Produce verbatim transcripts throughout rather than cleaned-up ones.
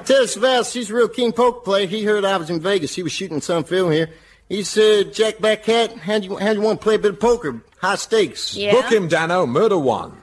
Telly Savalas, she's a real keen poker player. He heard I was in Vegas. He was shooting some film here. He said, Jack Blackcat, how do you, how do you want to play a bit of poker? High stakes. Yeah. Book him, Dano. Murder one.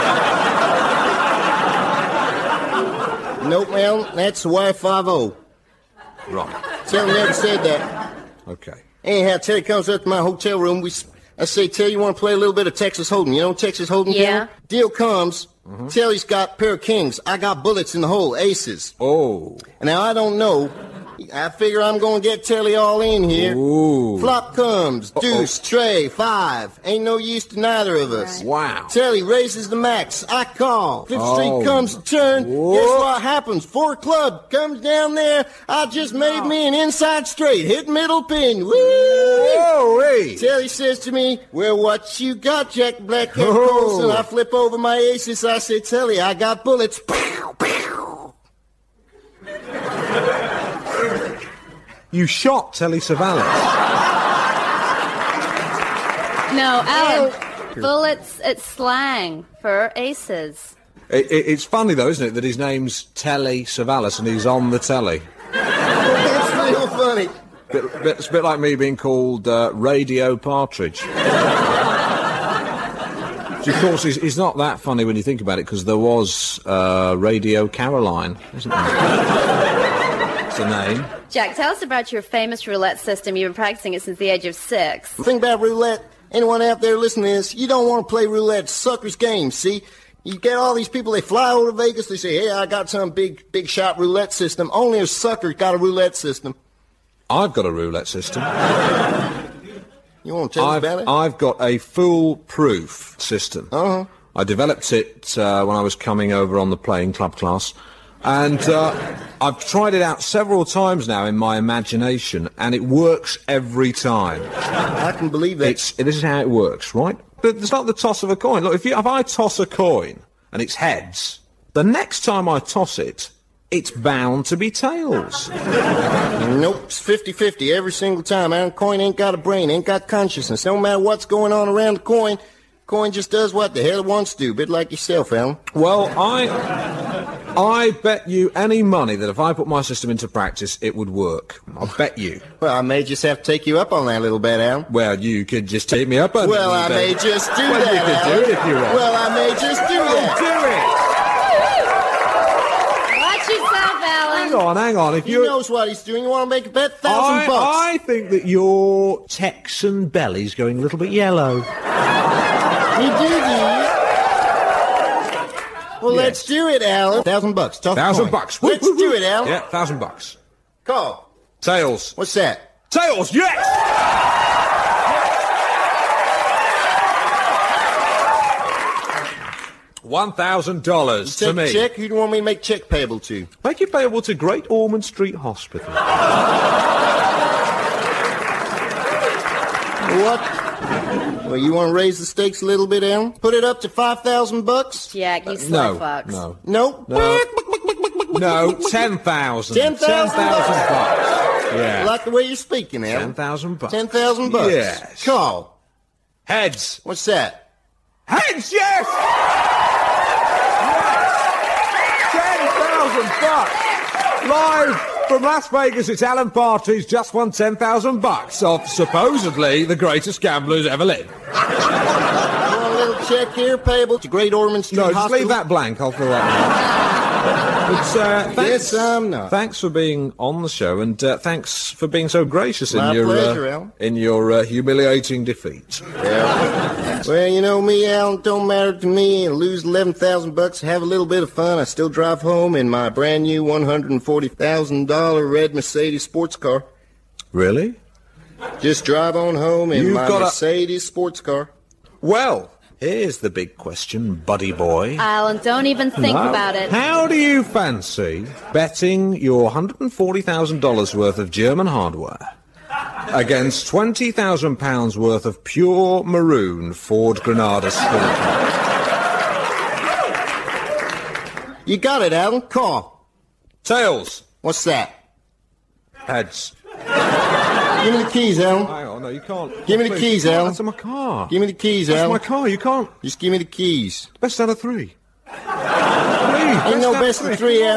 Nope, Al, that's the Y five O. Right. Telly never said that. Okay. Anyhow, Telly comes up to my hotel room. We, I say, Telly, you want to play a little bit of Texas Hold'em? You know Texas Hold'em? Yeah. Game? Deal comes. Mm-hmm. Telly's got a pair of kings. I got bullets in the hole, aces. Oh. Now, I don't know. I figure I'm going to get Telly all in here. Ooh. Flop comes, deuce, Uh-oh. Tray, five. Ain't no use to neither of us. Right. Wow. Telly raises the max. I call. Fifth Oh. Street comes to turn. Whoa. Guess what happens? Four club comes down there. I just made me an inside straight. Hit middle pin. Woo! Whoa, hey. Telly says to me, well, what you got, Jack Blackcat Oh. Colson? I flip over my aces. I say, Telly, I got bullets. Pow, pow. You shot Telly Savalas. No, Alan, bullets, it's slang for aces. It, it, it's funny, though, isn't it, that his name's Telly Savalas and he's on the telly. That's real funny. Bit, bit, it's a bit like me being called uh, Radio Partridge. Which, of course, is, is not that funny when you think about it, because there was uh, Radio Caroline, isn't there? It's a name. Jack, tell us about your famous roulette system. You've been practicing it since the age of six. The thing about roulette, anyone out there listening to this, you don't want to play roulette. It's sucker's game, see? You get all these people, they fly over to Vegas, they say, hey, I got some big, big shot roulette system. Only a sucker's got a roulette system. I've got a roulette system. You want to tell us I've, about it? I've got a foolproof system. Uh-huh. I developed it uh, when I was coming over on the plane, club class. And uh, I've tried it out several times now in my imagination, and it works every time. I can believe that. It's, this is how it works, right? But it's like the toss of a coin. Look, if, you, if I toss a coin and it's heads, the next time I toss it, it's bound to be tails. Nope, it's fifty-fifty every single time. Iron coin ain't got a brain, ain't got consciousness. No matter what's going on around the coin, coin just does what the hell it wants to do. A bit like yourself, Alan. Well, I... I bet you any money that if I put my system into practice, it would work. I'll bet you. Well, I may just have to take you up on that a little bit, Alan. Well, you could just take me up on Well, it. I may just do well, that, you could Alan. do it if you want. Well, I may just do that. Do it! Watch yourself, Alan. Hang on, hang on. If He you knows what he's doing. You want to make a bet? Thousand I, bucks. I think that your Texan belly's going a little bit yellow. You do these. Well, Yes. let's do it, Alan. Thousand bucks. Toss the Thousand coin. bucks. Let's Woo, woo, do woo. it, Alan. Yeah, thousand bucks. Call. Tails. What's that? Tails, yes! One thousand dollars to Take me. a check. Who do you want me to make check payable to? Make it payable to Great Ormond Street Hospital. What? Well, you want to raise the stakes a little bit, Alan? Put it up to five thousand bucks. Jack, you No, slut fucks. no, Nope. no, no. Ten thousand. Ten thousand bucks. bucks. Yeah. Like the way you're speaking, Alan. Ten thousand bucks. Ten thousand bucks. Yes. Call. Heads. What's that? Heads. Yes. Yes. Ten thousand bucks. Live from Las Vegas, it's Alan Partridge. Just won ten thousand bucks off supposedly the greatest gambler who's ever lived. Want a little check here payable to Great Ormond Street No, just Hospital? leave that blank. I'll fill that in. But, uh, thanks, Yes, I'm not. Thanks for being on the show, and uh, thanks for being so gracious in My your pleasure, uh, Al. in your uh, humiliating defeat. Yeah. Well, you know me, Alan. Don't matter to me. I lose eleven thousand bucks, have a little bit of fun. I still drive home in my brand new one hundred and forty thousand dollar red Mercedes sports car. Really? Just drive on home in You've my got a- Mercedes sports car. Well, here's the big question, buddy boy. Alan, don't even think No. about it. How do you fancy betting your one hundred and forty thousand dollars worth of German hardware against twenty thousand pounds worth of pure maroon Ford Granada sport? You got it, Alan. Call. Tails. What's that? Heads. Give me the keys, Alan. Hang on, no, you can't. Give me the Please, keys, you can't. Al. That's in my car. Give me the keys, That's Alan. my car. You can't. Just give me the keys. Best out of three. Three. Ain't no best of three, Alan.